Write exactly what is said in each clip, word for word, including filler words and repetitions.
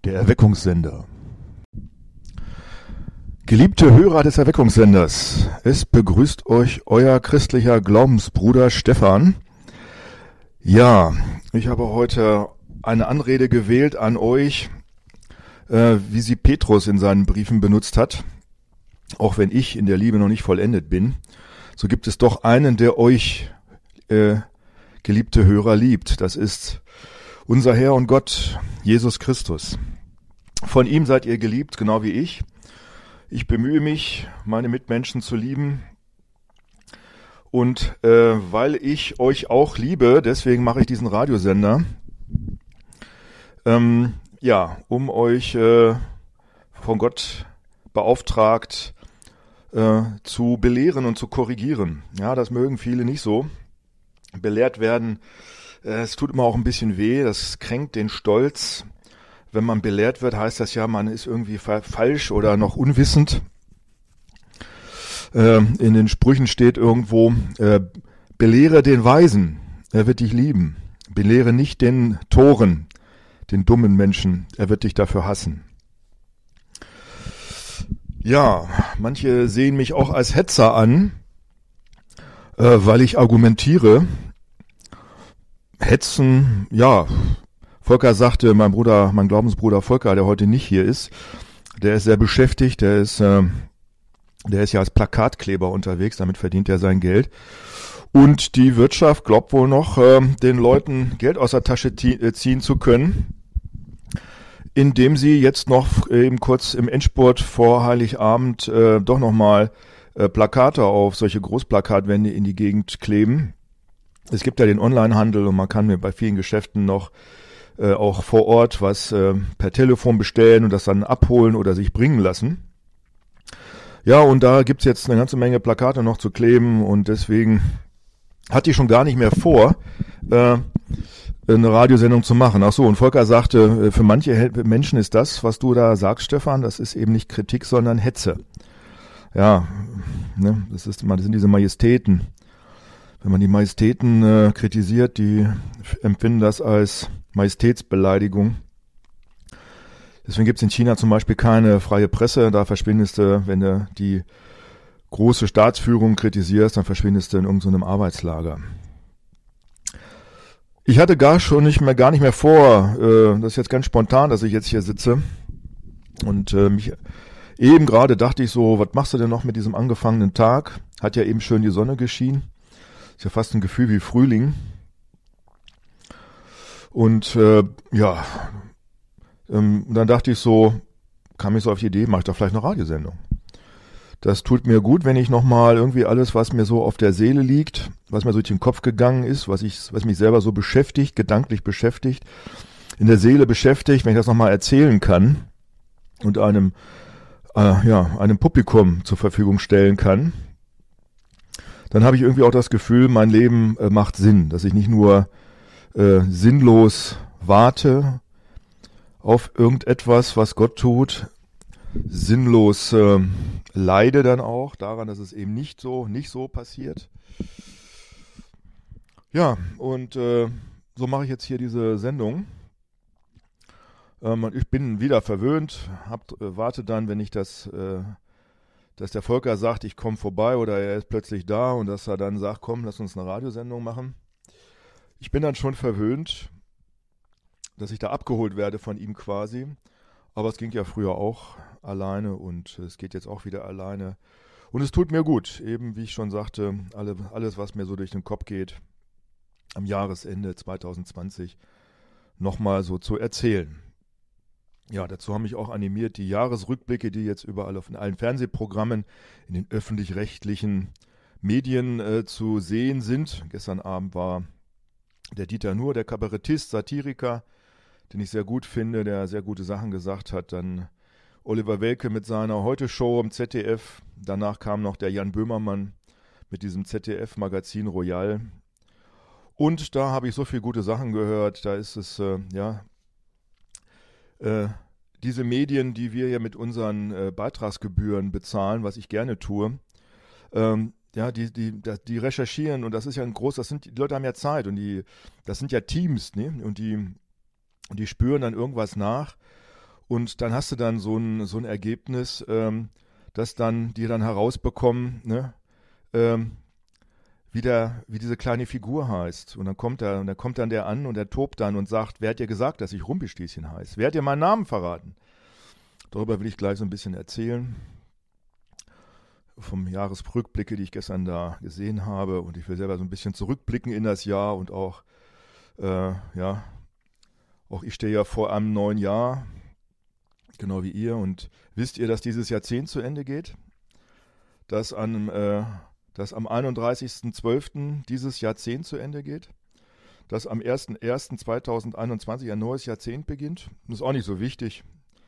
Der Erweckungssender. Geliebte Hörer des Erweckungssenders, es begrüßt euch euer christlicher Glaubensbruder Stefan. Ja, ich habe heute eine Anrede gewählt an euch, äh, wie sie Petrus in seinen Briefen benutzt hat. Auch wenn ich in der Liebe noch nicht vollendet bin, so gibt es doch einen, der euch, äh, geliebte Hörer, liebt. Das ist unser Herr und Gott, Jesus Christus. Von ihm seid ihr geliebt, genau wie ich. Ich bemühe mich, meine Mitmenschen zu lieben. Und äh, weil ich euch auch liebe, deswegen mache ich diesen Radiosender. Ähm, ja, um euch äh, von Gott beauftragt äh, zu belehren und zu korrigieren. Ja, das mögen viele nicht so. Belehrt werden, äh, es tut immer auch ein bisschen weh, das kränkt den Stolz. Wenn man belehrt wird, heißt das ja, man ist irgendwie fa- falsch oder noch unwissend. Äh, in den Sprüchen steht irgendwo, äh, belehre den Weisen, er wird dich lieben. Belehre nicht den Toren, den dummen Menschen, er wird dich dafür hassen. Ja, manche sehen mich auch als Hetzer an, äh, weil ich argumentiere. Hetzen, ja, Volker sagte, mein Bruder, mein Glaubensbruder Volker, der heute nicht hier ist, der ist sehr beschäftigt, der ist, äh, der ist ja als Plakatkleber unterwegs, damit verdient er sein Geld. Und die Wirtschaft glaubt wohl noch, äh, den Leuten Geld aus der Tasche tie- ziehen zu können, indem sie jetzt noch eben kurz im Endspurt vor Heiligabend äh, doch nochmal äh, Plakate auf solche Großplakatwände in die Gegend kleben. Es gibt ja den Onlinehandel und man kann mir bei vielen Geschäften noch äh, auch vor Ort was äh, per Telefon bestellen und das dann abholen oder sich bringen lassen. Ja, und da gibt's jetzt eine ganze Menge Plakate noch zu kleben und deswegen hatte ich schon gar nicht mehr vor, äh, eine Radiosendung zu machen. Ach so, und Volker sagte, für manche Menschen ist das, was du da sagst, Stefan, das ist eben nicht Kritik, sondern Hetze. Ja, ne, das ist, das sind diese Majestäten. Wenn man die Majestäten äh, kritisiert, die empfinden das als Majestätsbeleidigung. Deswegen gibt es in China zum Beispiel keine freie Presse. Da verschwindest du, wenn du die große Staatsführung kritisierst, dann verschwindest du in irgendeinem Arbeitslager. Ich hatte gar schon nicht mehr, gar nicht mehr vor, äh, das ist jetzt ganz spontan, dass ich jetzt hier sitze. Und äh, mich eben gerade dachte ich so, was machst du denn noch mit diesem angefangenen Tag? Hat ja eben schön die Sonne geschienen. Ist ja fast ein Gefühl wie Frühling. Und äh, ja, ähm, dann dachte ich so, kam ich so auf die Idee, mache ich doch vielleicht eine Radiosendung. Das tut mir gut, wenn ich nochmal irgendwie alles, was mir so auf der Seele liegt, was mir so durch den Kopf gegangen ist, was ich, was mich selber so beschäftigt, gedanklich beschäftigt, in der Seele beschäftigt, wenn ich das nochmal erzählen kann und einem, äh, ja, einem Publikum zur Verfügung stellen kann, dann habe ich irgendwie auch das Gefühl, mein Leben äh, macht Sinn, dass ich nicht nur äh, sinnlos warte auf irgendetwas, was Gott tut, sinnlos äh, leide dann auch daran, dass es eben nicht so, nicht so passiert. Ja, und äh, so mache ich jetzt hier diese Sendung. Ähm, ich bin wieder verwöhnt, hab, äh, warte dann, wenn ich das... Äh, dass der Volker sagt, ich komme vorbei oder er ist plötzlich da und dass er dann sagt, komm, lass uns eine Radiosendung machen. Ich bin dann schon verwöhnt, dass ich da abgeholt werde von ihm quasi. Aber es ging ja früher auch alleine und es geht jetzt auch wieder alleine. Und es tut mir gut, eben wie ich schon sagte, alle, alles, was mir so durch den Kopf geht, am Jahresende zwanzig zwanzig nochmal so zu erzählen. Ja, dazu haben mich auch animiert die Jahresrückblicke, die jetzt überall auf in allen Fernsehprogrammen, in den öffentlich-rechtlichen Medien äh, zu sehen sind. Gestern Abend war der Dieter Nuhr, der Kabarettist, Satiriker, den ich sehr gut finde, der sehr gute Sachen gesagt hat. Dann Oliver Welke mit seiner Heute-Show im Z D F. Danach kam noch der Jan Böhmermann mit diesem Z D F-Magazin Royal. Und da habe ich so viele gute Sachen gehört. Da ist es, äh, ja... Äh, diese Medien, die wir ja mit unseren äh, Beitragsgebühren bezahlen, was ich gerne tue, ähm, ja, die, die, die recherchieren und das ist ja ein groß, das sind, die Leute haben ja Zeit und die, das sind ja Teams, ne? Und die, die spüren dann irgendwas nach Und dann hast du dann so ein, so ein Ergebnis, ähm, dass dann die dann herausbekommen, ne, ähm, wie, der, wie diese kleine Figur heißt. Und dann kommt er, und dann kommt dann der an und der tobt dann und sagt, wer hat dir gesagt, dass ich Rumpelstilzchen heiße? Wer hat dir meinen Namen verraten? Darüber will ich gleich so ein bisschen erzählen. Vom Jahresrückblicke, die ich gestern da gesehen habe. Und ich will selber so ein bisschen zurückblicken in das Jahr und auch, äh, ja, auch ich stehe ja vor einem neuen Jahr, genau wie ihr. Und wisst ihr, dass dieses Jahrzehnt zu Ende geht? Dass an äh, dass am einunddreißigsten zwölften dieses Jahrzehnt zu Ende geht, dass am ersten ersten zweitausendeinundzwanzig ein neues Jahrzehnt beginnt. Das ist auch nicht so wichtig.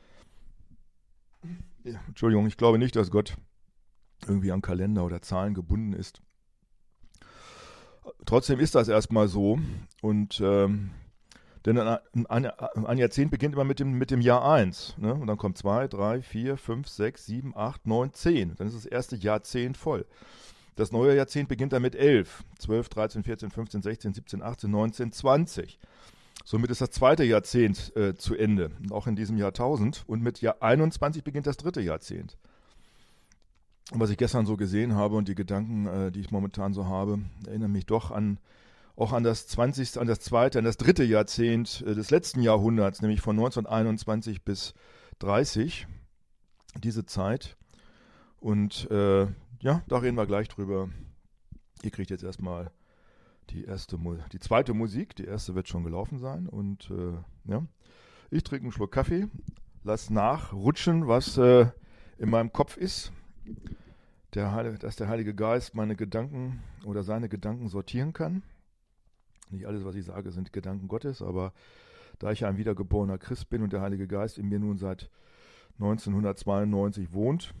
Ja, Entschuldigung, ich glaube nicht, dass Gott irgendwie an Kalender oder Zahlen gebunden ist. Trotzdem ist das erstmal so. Und ähm, denn ein, ein, ein Jahrzehnt beginnt immer mit dem, mit dem Jahr eins. Ne? Und dann kommt zwei, drei, vier, fünf, sechs, sieben, acht, neun, zehn. Dann ist das erste Jahrzehnt voll. Das neue Jahrzehnt beginnt dann mit elf, zwölf, dreizehn, vierzehn, fünfzehn, sechzehn, siebzehn, achtzehn, neunzehn, zwanzig. Somit ist das zweite Jahrzehnt äh, zu Ende, auch in diesem Jahrtausend. Und mit Jahr einundzwanzig beginnt das dritte Jahrzehnt. Und was ich gestern so gesehen habe und die Gedanken, äh, die ich momentan so habe, erinnern mich doch an auch an das zwanzigste, an das zweite, an das dritte Jahrzehnt äh, des letzten Jahrhunderts, nämlich von neunzehnhunderteinundzwanzig bis dreißig, diese Zeit. Und äh, ja, da reden wir gleich drüber. Ihr kriegt jetzt erstmal die erste, die zweite Musik. Die erste wird schon gelaufen sein. Und äh, ja, ich trinke einen Schluck Kaffee, lass nachrutschen, was äh, in meinem Kopf ist. Der Heilige, dass der Heilige Geist meine Gedanken oder seine Gedanken sortieren kann. Nicht alles, was ich sage, sind Gedanken Gottes, aber da ich ja ein wiedergeborener Christ bin und der Heilige Geist in mir nun seit neunzehnhundertzweiundneunzig wohnt,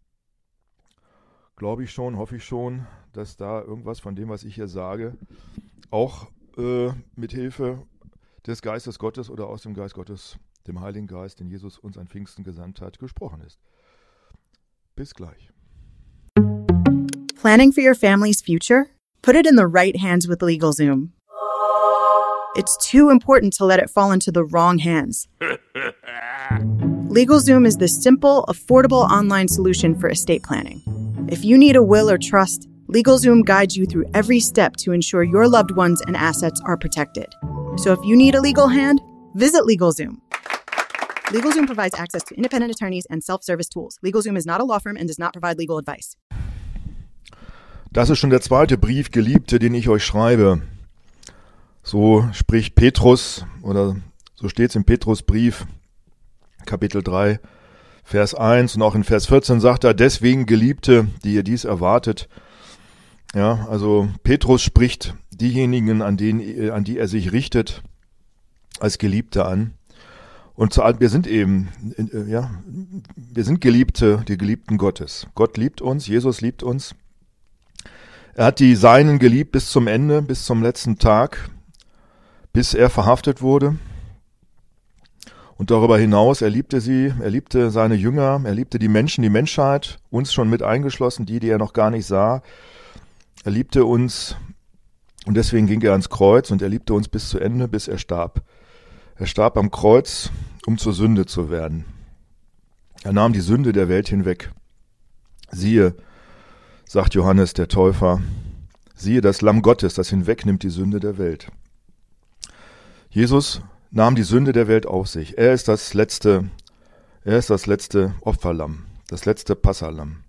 glaube ich schon, hoffe ich schon, dass da irgendwas von dem, was ich hier sage, auch äh, mit Hilfe des Geistes Gottes oder aus dem Geist Gottes, dem Heiligen Geist, den Jesus uns an Pfingsten gesandt hat, gesprochen ist. Bis gleich. Planning for your family's future? Put it in the right hands with LegalZoom. It's too important to let it fall into the wrong hands. LegalZoom is the simple, affordable online solution for estate planning. If you need a will or trust, LegalZoom guides you through every step to ensure your loved ones and assets are protected. So if you need a legal hand, visit LegalZoom. LegalZoom provides access to independent attorneys and self-service tools. LegalZoom is not a law firm and does not provide legal advice. Das ist schon der zweite Brief, Geliebte, den ich euch schreibe. So spricht Petrus, oder so steht es im Petrusbrief, Kapitel drei, Vers eins, und auch in Vers vierzehn sagt er, deswegen Geliebte, die ihr dies erwartet. Ja, also Petrus spricht diejenigen, an, denen, an die er sich richtet, als Geliebte an. Und wir sind eben, ja, wir sind Geliebte, die Geliebten Gottes. Gott liebt uns, Jesus liebt uns. Er hat die Seinen geliebt bis zum Ende, bis zum letzten Tag, bis er verhaftet wurde. Und darüber hinaus, er liebte sie, er liebte seine Jünger, er liebte die Menschen, die Menschheit, uns schon mit eingeschlossen, die, die er noch gar nicht sah. Er liebte uns und deswegen ging er ans Kreuz und er liebte uns bis zu Ende, bis er starb. Er starb am Kreuz, um zur Sünde zu werden. Er nahm die Sünde der Welt hinweg. Siehe, sagt Johannes der Täufer, siehe das Lamm Gottes, das hinwegnimmt die Sünde der Welt. Jesus nahm die Sünde der Welt auf sich. Er ist das letzte, er ist das letzte Opferlamm, das letzte Passalamm.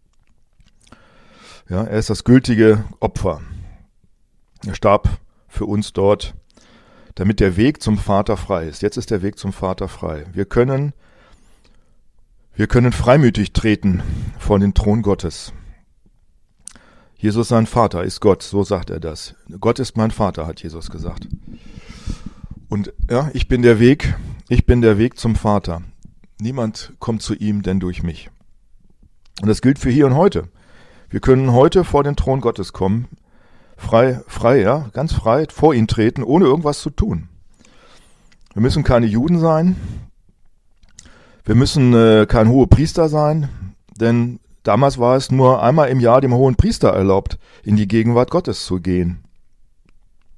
Ja, er ist das gültige Opfer. Er starb für uns dort, damit der Weg zum Vater frei ist. Jetzt ist der Weg zum Vater frei. Wir können, wir können freimütig treten vor den Thron Gottes. Jesus, sein Vater, ist Gott, so sagt er das. Gott ist mein Vater, hat Jesus gesagt. Und ja, ich bin der Weg, ich bin der Weg zum Vater. Niemand kommt zu ihm, denn durch mich. Und das gilt für hier und heute. Wir können heute vor den Thron Gottes kommen, frei, frei, ja, ganz frei vor ihn treten, ohne irgendwas zu tun. Wir müssen keine Juden sein. Wir müssen äh, kein Hohepriester sein, denn damals war es nur einmal im Jahr dem Hohenpriester erlaubt, in die Gegenwart Gottes zu gehen.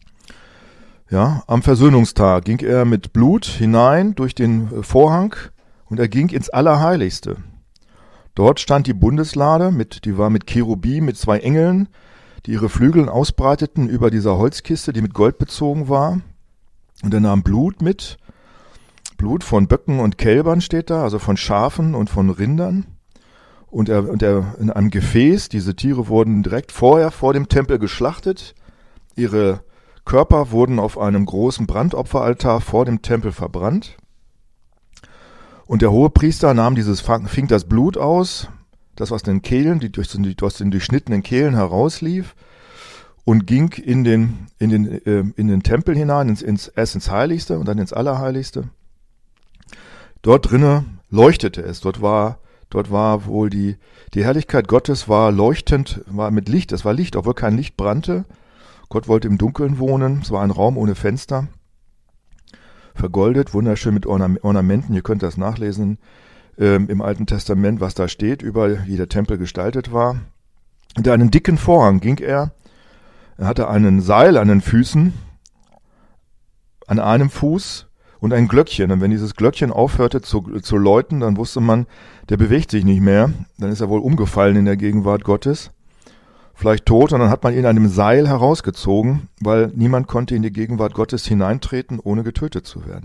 Ja, am Versöhnungstag ging er mit Blut hinein durch den Vorhang und er ging ins Allerheiligste. Dort stand die Bundeslade, mit, die war mit Cherubim, mit zwei Engeln, die ihre Flügel ausbreiteten über dieser Holzkiste, die mit Gold bezogen war. Und er nahm Blut mit, Blut von Böcken und Kälbern steht da, also von Schafen und von Rindern. Und er, und er in einem Gefäß, diese Tiere wurden direkt vorher vor dem Tempel geschlachtet. Ihre Körper wurden auf einem großen Brandopferaltar vor dem Tempel verbrannt. Und der Hohepriester nahm dieses, fing das Blut aus, das aus den Kehlen, die durch, die aus den durchschnittenen Kehlen herauslief, und ging in den, in den, äh, in den Tempel hinein, ins, ins, erst ins Heiligste und dann ins Allerheiligste. Dort drinnen leuchtete es, dort war, dort war wohl die, die Herrlichkeit Gottes war leuchtend, war mit Licht, es war Licht, obwohl kein Licht brannte. Gott wollte im Dunkeln wohnen, es war ein Raum ohne Fenster, vergoldet, wunderschön mit Ornam- Ornamenten, ihr könnt das nachlesen ähm, im Alten Testament, was da steht, über wie der Tempel gestaltet war. Unter einen dicken Vorhang ging er, er hatte einen Seil an den Füßen, an einem Fuß und ein Glöckchen, und wenn dieses Glöckchen aufhörte zu, zu läuten, dann wusste man, der bewegt sich nicht mehr, dann ist er wohl umgefallen in der Gegenwart Gottes. Vielleicht tot, und dann hat man ihn an einem Seil herausgezogen, weil niemand konnte in die Gegenwart Gottes hineintreten, ohne getötet zu werden.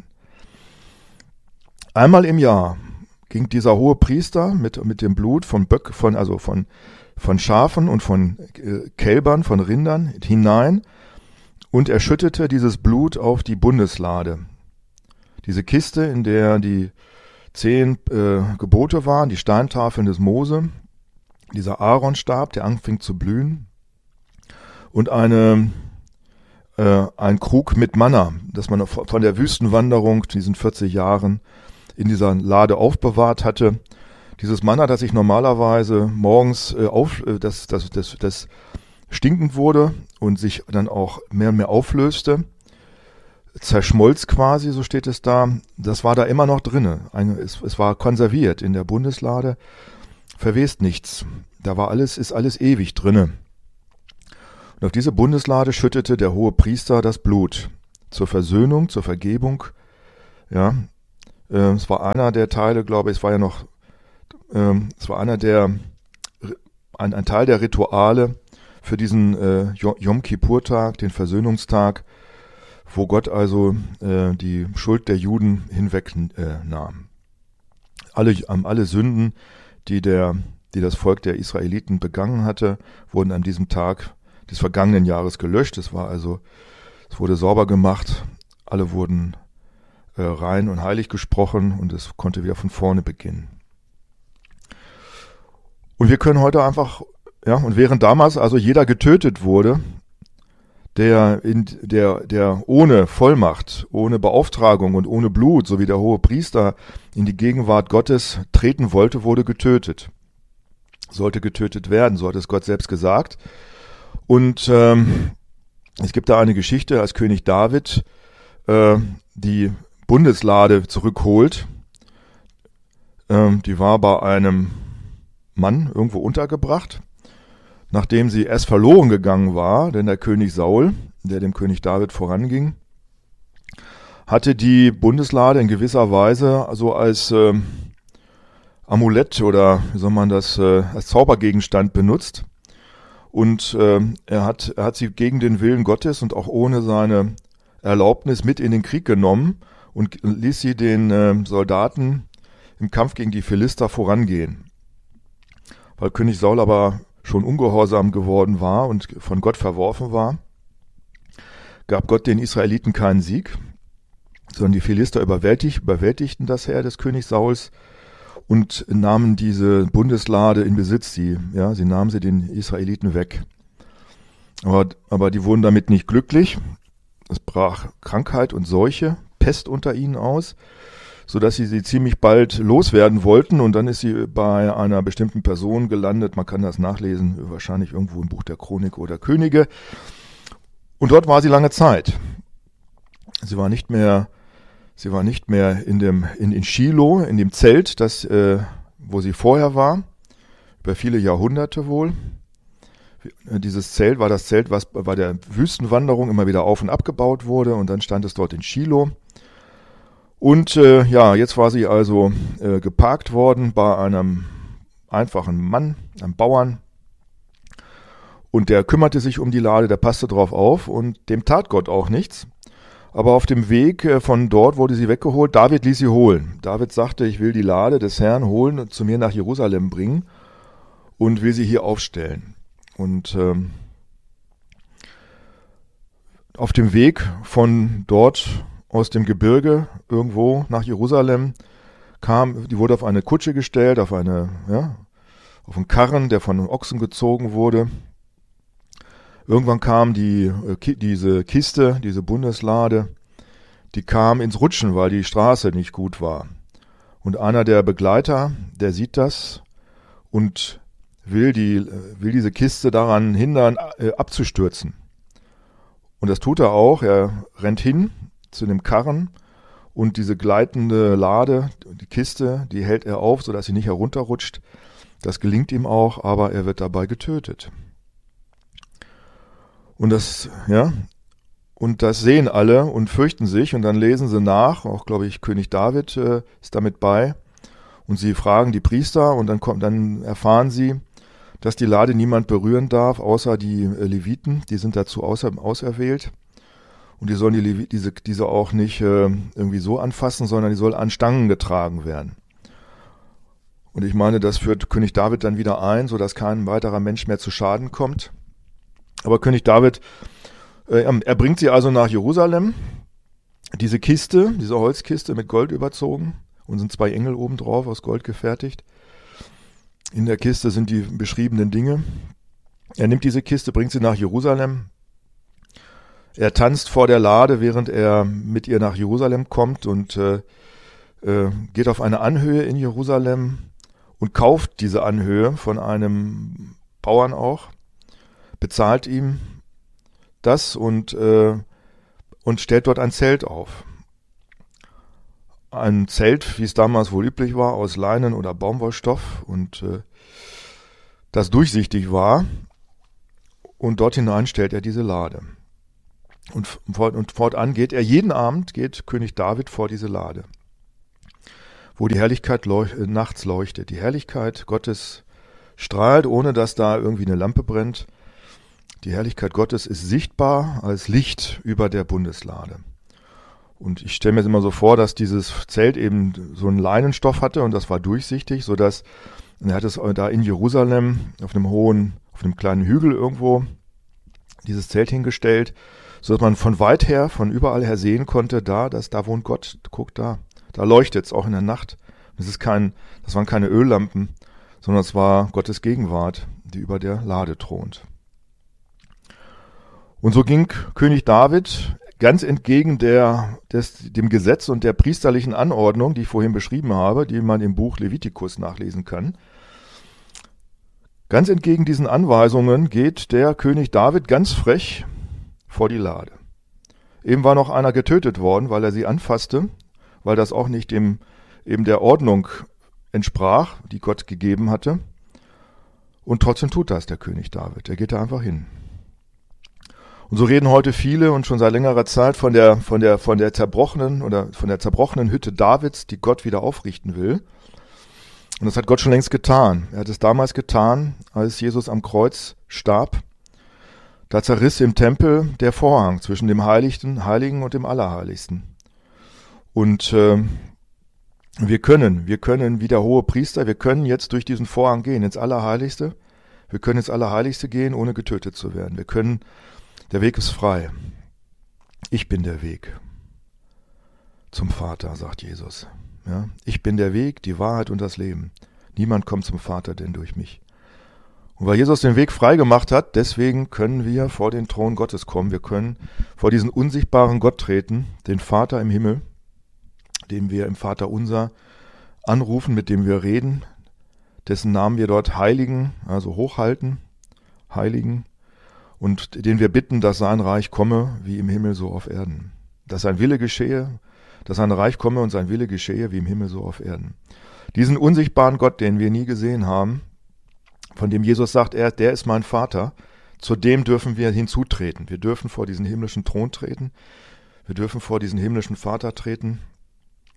Einmal im Jahr ging dieser hohe Priester mit, mit dem Blut von Böck, von, also von, von Schafen und von äh, Kälbern, von Rindern hinein, und er schüttete dieses Blut auf die Bundeslade. Diese Kiste, in der die zehn äh, Gebote waren, die Steintafeln des Mose, dieser Aaronstab, der anfing zu blühen, und eine, äh, ein Krug mit Manna, das man von der Wüstenwanderung, diesen vierzig Jahren, in dieser Lade aufbewahrt hatte. Dieses Manna, das sich normalerweise morgens äh, auf, äh, das, das, das, das stinkend wurde und sich dann auch mehr und mehr auflöste, zerschmolz quasi, so steht es da, das war da immer noch drinne. Ein, es, es war konserviert in der Bundeslade. Verwest nichts. Da war alles, ist alles ewig drinne. Und auf diese Bundeslade schüttete der hohe Priester das Blut zur Versöhnung, zur Vergebung. Ja, äh, es war einer der Teile, glaube ich, es war ja noch, äh, es war einer der, ein, ein Teil der Rituale für diesen äh, Yom Kippur-Tag, den Versöhnungstag, wo Gott also äh, die Schuld der Juden hinwegnahm. Äh, alle, alle Sünden, die der, die das Volk der Israeliten begangen hatte, wurden an diesem Tag des vergangenen Jahres gelöscht. Es war also, es wurde sauber gemacht, alle wurden äh, rein und heilig gesprochen, und es konnte wieder von vorne beginnen. Und wir können heute einfach, ja, und während damals also jeder getötet wurde, der, in, der, der ohne Vollmacht, ohne Beauftragung und ohne Blut, so wie der hohe Priester, in die Gegenwart Gottes treten wollte, wurde getötet. Sollte getötet werden, so hat es Gott selbst gesagt. Und ähm, es gibt da eine Geschichte, als König David äh, die Bundeslade zurückholt. Ähm, die war bei einem Mann irgendwo untergebracht, nachdem sie erst verloren gegangen war, denn der König Saul, der dem König David voranging, hatte die Bundeslade in gewisser Weise so als äh, Amulett oder wie soll man das, äh, als Zaubergegenstand benutzt. Und äh, er hat, er hat sie gegen den Willen Gottes und auch ohne seine Erlaubnis mit in den Krieg genommen und ließ sie den äh, Soldaten im Kampf gegen die Philister vorangehen. Weil König Saul aber schon ungehorsam geworden war und von Gott verworfen war, gab Gott den Israeliten keinen Sieg, sondern die Philister überwältig, überwältigten das Heer des Königs Sauls und nahmen diese Bundeslade in Besitz. Sie, ja, sie nahmen sie den Israeliten weg. Aber, aber die wurden damit nicht glücklich. Es brach Krankheit und Seuche, Pest unter ihnen aus, sodass sie sie ziemlich bald loswerden wollten, und dann ist sie bei einer bestimmten Person gelandet. Man kann das nachlesen, wahrscheinlich irgendwo im Buch der Chronik oder Könige. Und dort war sie lange Zeit. Sie war nicht mehr, sie war nicht mehr in dem in, in Shiloh, in dem Zelt, das äh, wo sie vorher war, über viele Jahrhunderte wohl. Dieses Zelt war das Zelt, was bei der Wüstenwanderung immer wieder auf und abgebaut wurde, und dann stand es dort in Shiloh. Und äh, ja, jetzt war sie also äh, geparkt worden bei einem einfachen Mann, einem Bauern. Und der kümmerte sich um die Lade, der passte drauf auf und dem tat Gott auch nichts. Aber auf dem Weg äh, von dort wurde sie weggeholt. David ließ sie holen. David sagte, ich will die Lade des Herrn holen und zu mir nach Jerusalem bringen und will sie hier aufstellen. Und ähm, auf dem Weg von dort aus dem Gebirge irgendwo nach Jerusalem kam, die wurde auf eine Kutsche gestellt, auf eine, ja, auf einen Karren, der von einem Ochsen gezogen wurde. Irgendwann kam die, äh, diese Kiste, diese Bundeslade, die kam ins Rutschen, weil die Straße nicht gut war. Und einer der Begleiter, der sieht das und will, die, will diese Kiste daran hindern, äh, abzustürzen. Und das tut er auch. Er rennt hin zu dem Karren und diese gleitende Lade, die Kiste, die hält er auf, sodass sie nicht herunterrutscht. Das gelingt ihm auch, aber er wird dabei getötet. Und das, ja, und das sehen alle und fürchten sich und dann lesen sie nach, auch glaube ich König David äh, ist damit bei und sie fragen die Priester und dann kommt, dann erfahren sie, dass die Lade niemand berühren darf, außer die äh, Leviten, die sind dazu außer, auserwählt und die sollen die Levi, diese, diese auch nicht äh, irgendwie so anfassen, sondern die soll an Stangen getragen werden. Und ich meine, das führt König David dann wieder ein, sodass kein weiterer Mensch mehr zu Schaden kommt. Aber König David, äh, er bringt sie also nach Jerusalem, diese Kiste, diese Holzkiste mit Gold überzogen und sind zwei Engel oben drauf aus Gold gefertigt. In der Kiste sind die beschriebenen Dinge. Er nimmt diese Kiste, bringt sie nach Jerusalem. Er tanzt vor der Lade, während er mit ihr nach Jerusalem kommt und äh, äh, geht auf eine Anhöhe in Jerusalem und kauft diese Anhöhe von einem Bauern auch, bezahlt ihm das und, äh, und stellt dort ein Zelt auf. Ein Zelt, wie es damals wohl üblich war, aus Leinen oder Baumwollstoff und äh, das durchsichtig war. Und dort hinein stellt er diese Lade. Und, fort, und fortan geht er, jeden Abend geht König David vor diese Lade, wo die Herrlichkeit leuch- äh, nachts leuchtet. Die Herrlichkeit Gottes strahlt, ohne dass da irgendwie eine Lampe brennt. Die Herrlichkeit Gottes ist sichtbar als Licht über der Bundeslade. Und ich stelle mir jetzt immer so vor, dass dieses Zelt eben so einen Leinenstoff hatte und das war durchsichtig, sodass er hat es da in Jerusalem auf einem hohen, auf einem kleinen Hügel irgendwo dieses Zelt hingestellt, sodass man von weit her, von überall her sehen konnte, da, dass da wohnt Gott, guckt da, da leuchtet es auch in der Nacht. Das ist kein, das waren keine Öllampen, sondern es war Gottes Gegenwart, die über der Lade thront. Und so ging König David ganz entgegen der, des, dem Gesetz und der priesterlichen Anordnung, die ich vorhin beschrieben habe, die man im Buch Levitikus nachlesen kann. Ganz entgegen diesen Anweisungen geht der König David ganz frech vor die Lade. Eben war noch einer getötet worden, weil er sie anfasste, weil das auch nicht dem, eben der Ordnung entsprach, die Gott gegeben hatte. Und trotzdem tut das der König David. Er geht da einfach hin. Und so reden heute viele und schon seit längerer Zeit von der, von der, von der zerbrochenen oder von der zerbrochenen Hütte Davids, die Gott wieder aufrichten will. Und das hat Gott schon längst getan. Er hat es damals getan, als Jesus am Kreuz starb. Da zerriss im Tempel der Vorhang zwischen dem Heiligen, Heiligen und dem Allerheiligsten. Und äh, wir können, wir können wie der hohe Priester, wir können jetzt durch diesen Vorhang gehen, ins Allerheiligste. Wir können ins Allerheiligste gehen, ohne getötet zu werden. Wir können, der Weg ist frei. Ich bin der Weg zum Vater, sagt Jesus. Ja, ich bin der Weg, die Wahrheit und das Leben. Niemand kommt zum Vater denn durch mich. Und weil Jesus den Weg frei gemacht hat, deswegen können wir vor den Thron Gottes kommen. Wir können vor diesen unsichtbaren Gott treten, den Vater im Himmel, den wir im Vater unser anrufen, mit dem wir reden, dessen Namen wir dort heiligen, also hochhalten, heiligen, und den wir bitten, dass sein Reich komme, wie im Himmel so auf Erden. Dass sein Wille geschehe, dass sein Reich komme und sein Wille geschehe, wie im Himmel so auf Erden. Diesen unsichtbaren Gott, den wir nie gesehen haben, von dem Jesus sagt, er, der ist mein Vater, zu dem dürfen wir hinzutreten. Wir dürfen vor diesen himmlischen Thron treten, wir dürfen vor diesen himmlischen Vater treten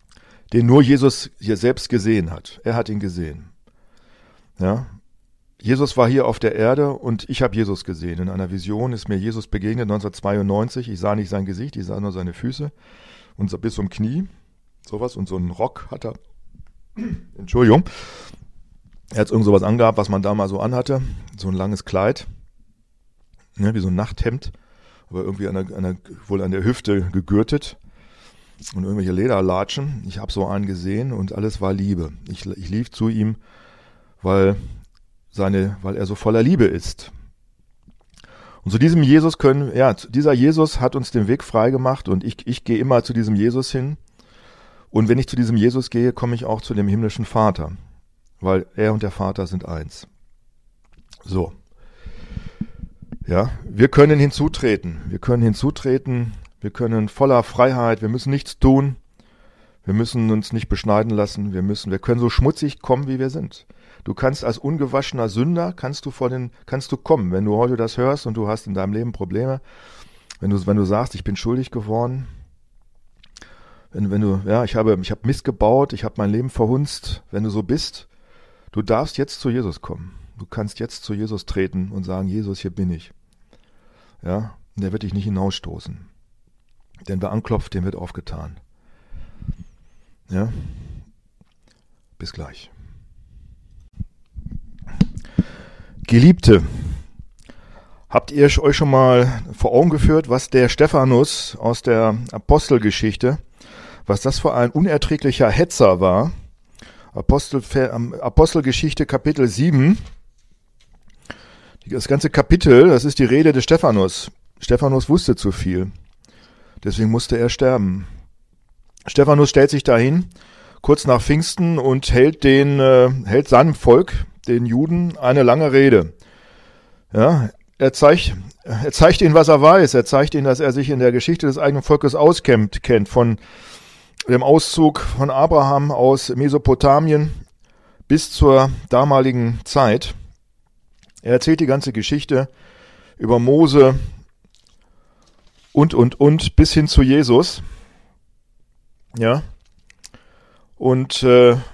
den nur Jesus hier selbst gesehen hat. Er hat ihn gesehen. Ja. Jesus war hier auf der Erde und ich habe Jesus gesehen. In einer Vision ist mir Jesus begegnet neunzehnhundertzweiundneunzig. Ich sah nicht sein Gesicht, ich sah nur seine Füße und so bis zum Knie. Sowas und so einen Rock hat er. Entschuldigung. Er hat irgend sowas angehabt, was man da mal so anhatte. So ein langes Kleid. Ja, wie so ein Nachthemd. Aber irgendwie an der, an der, wohl an der Hüfte gegürtet. Und irgendwelche Lederlatschen. Ich habe so einen gesehen und alles war Liebe. Ich, ich lief zu ihm, weil, seine, weil er so voller Liebe ist. Und zu diesem Jesus können, ja, dieser Jesus hat uns den Weg frei gemacht und ich, ich gehe immer zu diesem Jesus hin. Und wenn ich zu diesem Jesus gehe, komme ich auch zu dem himmlischen Vater, weil er und der Vater sind eins. So. Ja, wir können hinzutreten. Wir können hinzutreten. Wir können voller Freiheit. Wir müssen nichts tun. Wir müssen uns nicht beschneiden lassen. Wir müssen, wir können so schmutzig kommen, wie wir sind. Du kannst als ungewaschener Sünder, kannst du vor den, kannst du kommen. Wenn du heute das hörst und du hast in deinem Leben Probleme, wenn du, wenn du sagst, ich bin schuldig geworden, Wenn, wenn du, ja, ich habe, ich habe Mist gebaut, ich habe mein Leben verhunzt. Wenn du so bist, du darfst jetzt zu Jesus kommen. Du kannst jetzt zu Jesus treten und sagen, Jesus, hier bin ich. Ja, und der wird dich nicht hinausstoßen. Denn wer anklopft, dem wird aufgetan. Ja, bis gleich. Geliebte, habt ihr euch schon mal vor Augen geführt, was der Stephanus aus der Apostelgeschichte, was das für ein unerträglicher Hetzer war? Apostel, Apostelgeschichte Kapitel sieben. Das ganze Kapitel, das ist die Rede des Stephanus. Stephanus wusste zu viel. Deswegen musste er sterben. Stephanus stellt sich dahin, kurz nach Pfingsten, und hält, den, äh, hält seinem Volk, den Juden, eine lange Rede. Ja, er zeigt, er zeigt ihnen, was er weiß. Er zeigt ihnen, dass er sich in der Geschichte des eigenen Volkes auskennt, kennt, von dem Auszug von Abraham aus Mesopotamien bis zur damaligen Zeit. Er erzählt die ganze Geschichte über Mose und, und, und bis hin zu Jesus. Ja. Und äh,